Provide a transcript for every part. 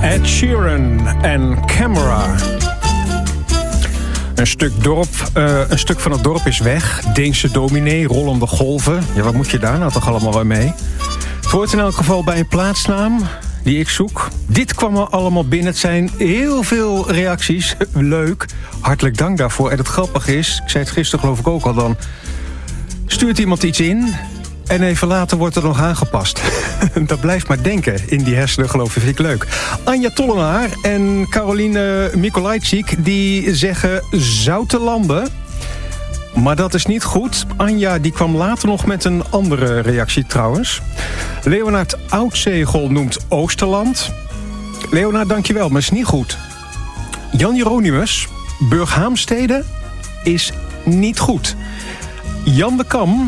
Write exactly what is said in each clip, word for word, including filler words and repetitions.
Ed Sheeran en Camera. Een stuk, dorp, uh, een stuk van het dorp is weg. Deense dominee, rollende golven. Ja, wat moet je daar nou toch allemaal weer mee? Het hoort in elk geval bij een plaatsnaam die ik zoek. Dit kwam er allemaal binnen. Het zijn heel veel reacties. Leuk. Hartelijk dank daarvoor. En het grappige is, ik zei het gisteren geloof ik ook al, dan stuurt iemand iets in en even later wordt er nog aangepast. Dat blijft maar denken in die hersenen, geloof ik. Vind ik leuk. Anja Tollenaar en Caroline Mikolajczyk die zeggen zoute landen. Maar dat is niet goed. Anja die kwam later nog met een andere reactie trouwens. Leonard Oudzegel noemt Oosterland. Leonard, dankjewel, maar is niet goed. Jan Jeronimus, Burghaamstede is niet goed. Jan de Kam,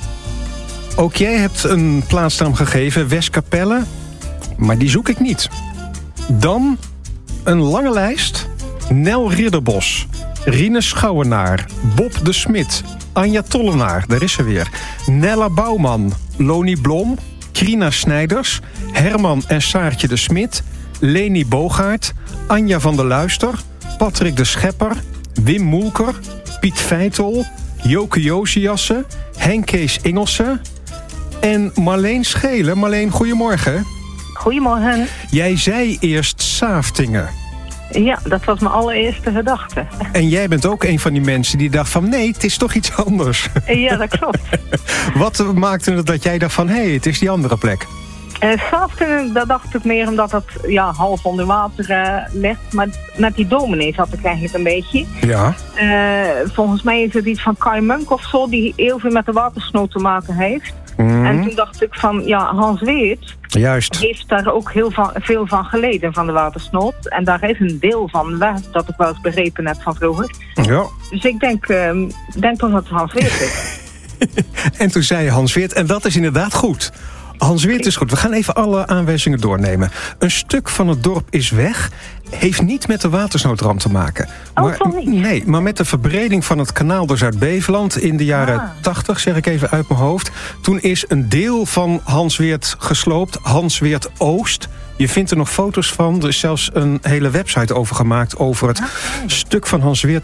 ook jij hebt een plaatsnaam gegeven, Westkapelle, maar die zoek ik niet. Dan een lange lijst. Nel Ridderbos, Rine Schouwenaar, Bob de Smit, Anja Tollenaar, daar is ze weer. Nella Bouwman, Loni Blom, Krina Snijders, Herman en Saartje de Smit, Leni Bogaert, Anja van der Luister, Patrick de Schepper, Wim Moelker, Piet Veitel, Joke Josiassen, Henk Kees Ingelsen en Marleen Schelen. Marleen, goedemorgen. Goedemorgen. Jij zei eerst Saaftingen. Ja, dat was mijn allereerste gedachte. En jij bent ook een van die mensen die dacht van nee, het is toch iets anders. Ja, dat klopt. Wat maakte het dat jij dacht van hé, hey, het is die andere plek? Uh, Saaftingen, dat dacht ik meer omdat het ja, half onder water uh, ligt. Maar met die dominee zat ik eigenlijk een beetje. Ja. Uh, volgens mij is het iets van Kai Munk of zo, die heel veel met de watersnood te maken heeft. Mm. En toen dacht ik van, ja, Hans Weert Juist. heeft daar ook heel van, veel van geleden, van de watersnood. En daar is een deel van weg, dat ik wel eens begrepen heb van vroeger. Ja. Dus ik denk, uh, denk toch dat het Hans Weert is. En toen zei Hans Weert, en dat is inderdaad goed. Hans Weert is goed. We gaan even alle aanwijzingen doornemen. Een stuk van het dorp is weg. Heeft niet met de watersnoodramp te maken. Oh, maar, toch niet? Nee, maar met de verbreding van het kanaal door Zuid-Beveland in de jaren ah. tachtig, zeg ik even uit mijn hoofd. Toen is een deel van Hans Weert gesloopt. Hans Weert Oost. Je vindt er nog foto's van. Er is zelfs een hele website over gemaakt over het okay. stuk van Hans Weert